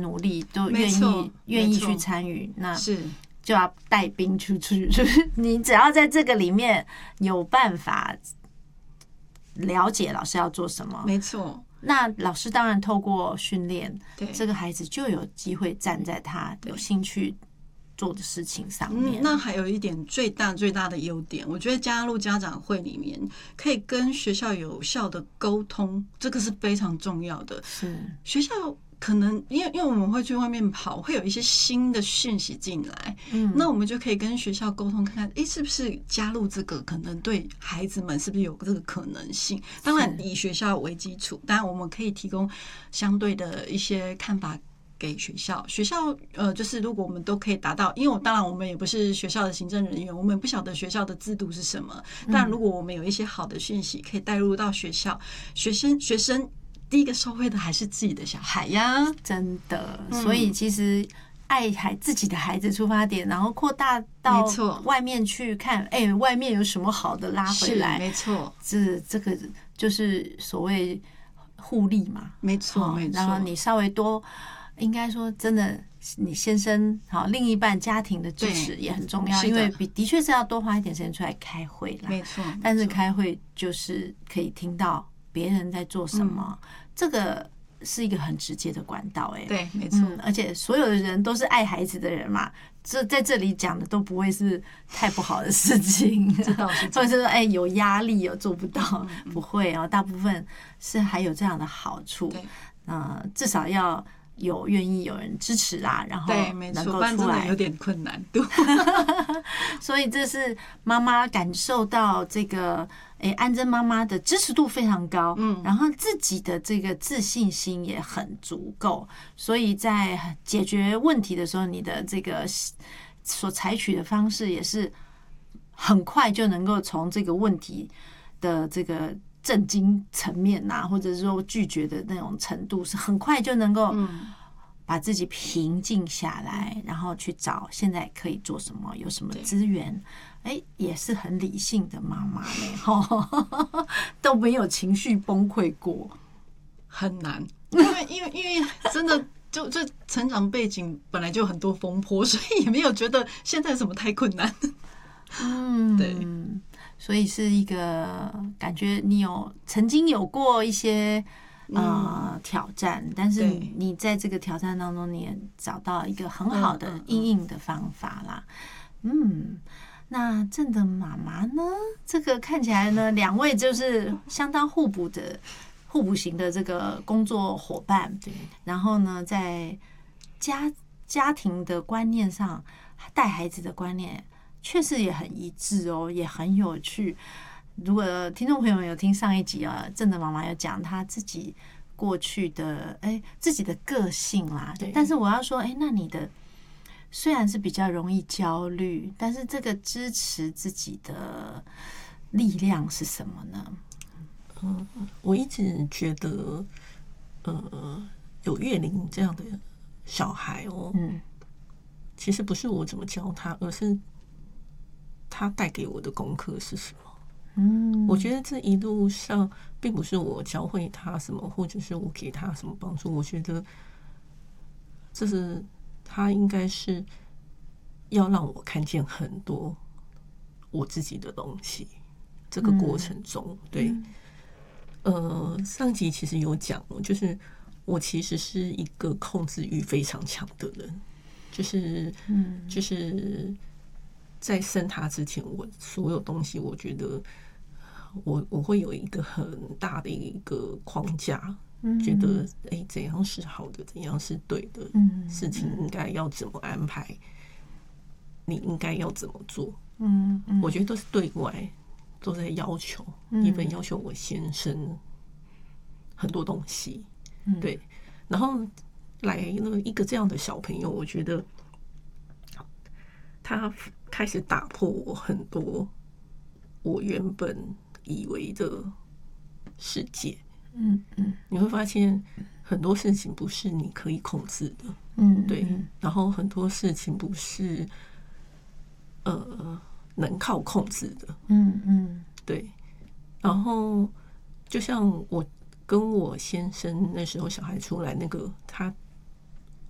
努力，都愿意去参与，那是就要带兵出去。就是你只要在这个里面有办法了解老师要做什么， 没错。 那老师当然透过训练， 对这个孩子就有机会站在他有兴趣做的事情上面。 那还有一点最大的优点，我觉得加入家长会里面可以跟学校有效的沟通，这个是非常重要的。 是学校可能因为我们会去外面跑，会有一些新的讯息进来，那我们就可以跟学校沟通看看，是不是加入这个可能对孩子们是不是有这个可能性？当然以学校为基础，当然我们可以提供相对的一些看法给学校。就是如果我们都可以达到，因为当然我们也不是学校的行政人员，我们不晓得学校的制度是什么，但如果我们有一些好的讯息可以带入到学校，学生第一个受惠的还是自己的小孩呀， 真的。所以其实爱自己的孩子出发点，然后扩大到外面去看，外面有什么好的拉回来， 没错， 这个就是所谓互利嘛， 没错，没错。 然后你稍微多，应该说真的，你先生好，另一半家庭的支持也很重要，因为的确是要多花一点时间出来开会啦， 没错。 但是开会就是可以听到别人在做什么，这个是一个很直接的管道， 对，没错。 而且所有的人都是爱孩子的人嘛，在这里讲的都不会是太不好的事情，或者是说有压力做不到，不会大部分是还有这样的好处，至少要愿意有人支持啦，然后能够出来， 有点困难度。 所以这是妈妈感受到这个安珍妈妈的支持度非常高，然后自己的这个自信心也很足够，所以在解决问题的时候，你的这个所采取的方式也是很快就能够从这个问题的这个震惊层面或者是说拒绝的那种程度，是很快就能够把自己平静下来，然后去找现在可以做什么，有什么资源，也是很理性的妈妈嘞，都没有情绪崩溃过， 很难，因为真的就这成长背景本来就很多风波，所以也没有觉得现在什么太困难。对。 所以是一个感觉，你曾经有过一些挑战，但是你在这个挑战当中，你也找到一个很好的因应的方法啦。那正的妈妈呢？这个看起来呢，两位就是相当互补型的这个工作伙伴。对，然后呢，在家庭的观念上，带孩子的观念，确实也很一致也很有趣。如果听众朋友有听上一集正的妈妈有讲她自己过去的自己的个性啦，但是我要说那你的虽然是比较容易焦虑，但是这个支持自己的力量是什么呢？ 我一直觉得有月龄这样的小孩其实不是我怎么教他，而是他带给我的功课是什么。我觉得这一路上并不是我教会他什么，或者是我给他什么帮助，我觉得这是他应该是要让我看见很多我自己的东西。这个过程中，对，上集其实有讲，就是我其实是一个控制欲非常强的人，就是在生他之前，我所有东西，我觉得我会有一个很大的一个框架，觉得怎样是好的，怎样是对的，事情应该要怎么安排，你应该要怎么做，我觉得都是对外都在要求，一本要求我先生很多东西，对，然后来了一个这样的小朋友，我觉得他开始打破我很多我原本以为的世界。你会发现很多事情不是你可以控制的，对，然后很多事情不是能靠控制的，对，然后就像我跟我先生那时候小孩出来，那个他